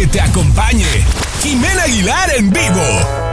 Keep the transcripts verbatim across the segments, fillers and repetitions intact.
que te acompañe. Jimena Aguilar en vivo.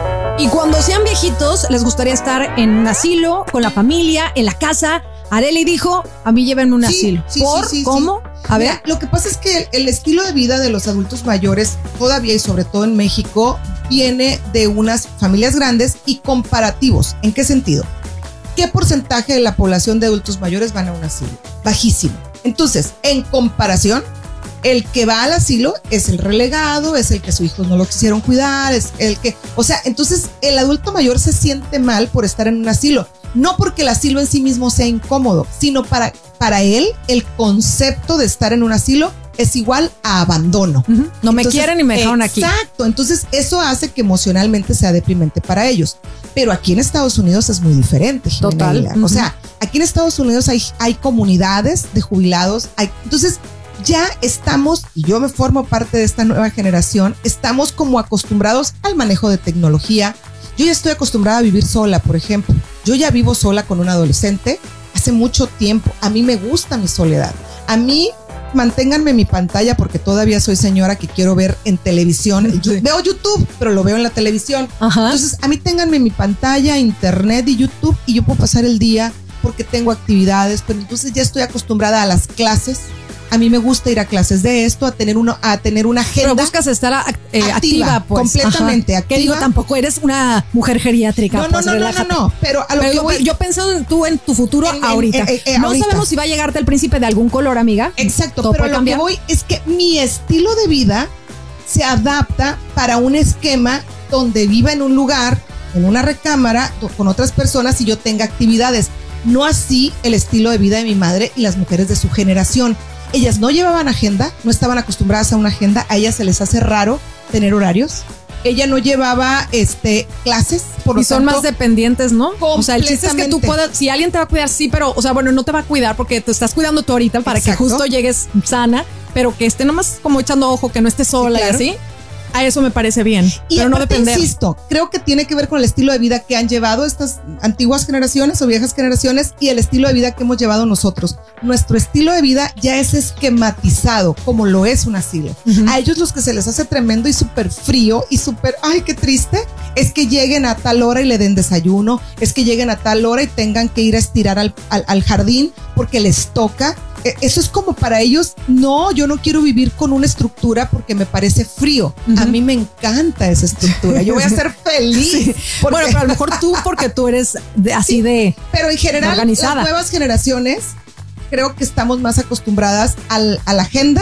Y cuando sean viejitos, les gustaría estar en un asilo, con la familia, en la casa. Arely dijo, a mí llévenme un Sí, asilo. sí, ¿Por? sí, sí, ¿Cómo? sí. A Mira, ver. lo que pasa es que el, el estilo de vida de los adultos mayores todavía y sobre todo en México viene de unas familias grandes y comparativos. ¿En qué sentido? ¿Qué porcentaje de la población de adultos mayores van a un asilo? Bajísimo. Entonces, en comparación, el que va al asilo es el relegado, es el que sus hijos no lo quisieron cuidar, es el que, o sea, entonces el adulto mayor se siente mal por estar en un asilo, no porque el asilo en sí mismo sea incómodo, sino para, para él el concepto de estar en un asilo es igual a abandono. Uh-huh. No me Entonces, quieren y me dejaron aquí. Exacto, entonces eso hace que emocionalmente sea deprimente para ellos. Pero aquí en Estados Unidos es muy diferente, Jimena Total. Aguilar. Uh-huh. O sea, aquí en Estados Unidos hay, hay comunidades de jubilados, hay, entonces ya estamos, y yo me formo parte de esta nueva generación, estamos como acostumbrados al manejo de tecnología. Yo ya estoy acostumbrada a vivir sola, por ejemplo. Yo ya vivo sola con un adolescente hace mucho tiempo. A mí me gusta mi soledad. A mí, manténganme mi pantalla porque todavía soy señora que quiero ver en televisión. Yo veo YouTube, pero lo veo en la televisión. Ajá. Entonces, a mí ténganme mi pantalla, internet y YouTube y yo puedo pasar el día porque tengo actividades, pero entonces ya estoy acostumbrada a las clases. A mí me gusta ir a clases de esto, a tener uno, a tener una agenda. Pero buscas estar a, eh, activa, activa, pues. completamente Ajá. activa. Que digo, tampoco eres una mujer geriátrica. No, no, pues, no, no, no, relájate. no, pero a lo Pero que yo, voy. yo pensando en tú en tu futuro En- en- ahorita. eh, eh, no ahorita. sabemos si va a llegarte el príncipe de algún color, amiga. Exacto, Todo pero puede lo cambiar. que voy es que mi estilo de vida se adapta para un esquema donde viva en un lugar, en una recámara, do- con otras personas y yo tenga actividades. No así el estilo de vida de mi madre y las mujeres de su generación. Ellas no llevaban agenda, no estaban acostumbradas a una agenda, a ellas se les hace raro tener horarios. Ella no llevaba este clases, por lo Y son tanto, más dependientes, ¿no? O sea, el chiste es que tú Completamente. puedas, si alguien te va a cuidar, sí, pero, o sea, bueno, no te va a cuidar porque te estás cuidando tú ahorita para Exacto. que justo llegues sana, pero que esté nomás como echando ojo, que no esté sola Sí, claro. y así. A eso me parece bien, Y pero no aparte, depender. insisto, creo que tiene que ver con el estilo de vida que han llevado estas antiguas generaciones o viejas generaciones y el estilo de vida que hemos llevado nosotros. Nuestro estilo de vida ya es esquematizado, como lo es un asilo. Ujú. A ellos los que se les hace tremendo y súper frío y súper, ay, qué triste, es que lleguen a tal hora y le den desayuno, es que lleguen a tal hora y tengan que ir a estirar al, al, al jardín porque les toca. Eh, Eso es como para ellos, no, yo no quiero vivir con una estructura porque me parece frío. Ujú. A mí me encanta esa estructura. Yo voy a ser feliz. Sí. porque- Bueno, pero a lo mejor tú, porque tú eres de- así Sí. de... pero en general, organizada. las nuevas generaciones creo que estamos más acostumbradas al, a la agenda,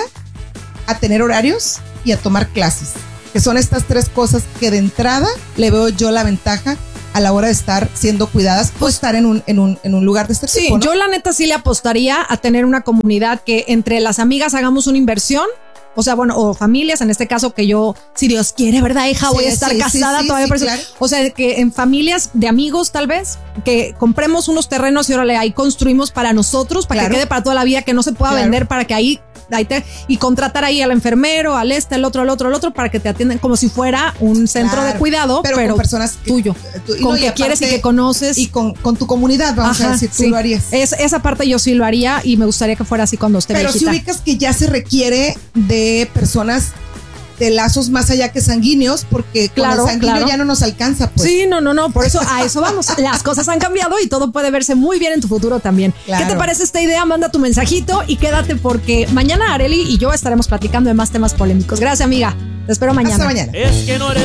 a tener horarios y a tomar clases, que son estas tres cosas que de entrada le veo yo la ventaja a la hora de estar siendo cuidadas o estar en un, en un, en un lugar de este Sí, tipo, ¿no? yo la neta sí le apostaría a tener una comunidad que entre las amigas hagamos una inversión. O sea, bueno, o familias, en este caso que yo, si Dios quiere, ¿verdad, hija? Voy Sí, a estar sí, casada sí, sí, todavía. sí, por eso. claro. O sea, que en familias de amigos, tal vez, que compremos unos terrenos y órale, ahí construimos para nosotros, para Claro. que quede para toda la vida, que no se pueda Claro. vender, para que ahí, ahí te, y contratar ahí al enfermero, al este, al otro, al otro, al otro, para que te atiendan como si fuera un centro Claro, de cuidado, pero, pero, con personas que- tuyo, tú- y con no, y que quieres y aparte- que conoces. y con, con tu comunidad, vamos a Ajá, decir, tú sí. lo harías. Es, esa parte yo sí lo haría y me gustaría que fuera así cuando esté Pero si viejita. ubicas que ya se requiere de personas de lazos más allá que sanguíneos, porque Claro, con el sanguíneo claro. ya no nos alcanza, pues. Sí, no, no, no, por eso a eso vamos. Las cosas han cambiado y todo puede verse muy bien en tu futuro también. Claro. ¿Qué te parece esta idea? Manda tu mensajito y quédate porque mañana Arely y yo estaremos platicando de más temas polémicos. Gracias, amiga. Te espero mañana. Hasta mañana. Es que no eres